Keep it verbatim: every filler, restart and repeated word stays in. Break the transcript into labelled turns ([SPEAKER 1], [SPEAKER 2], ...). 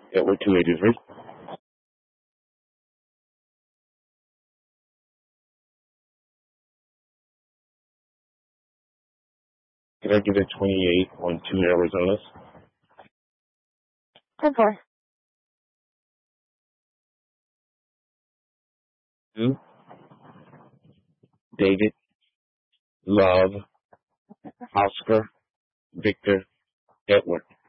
[SPEAKER 1] Edward two eighty-three. Can I give it twenty-eight on two Arizonas?
[SPEAKER 2] ten four.
[SPEAKER 1] Two. David, Love, Oscar, Victor, Edward.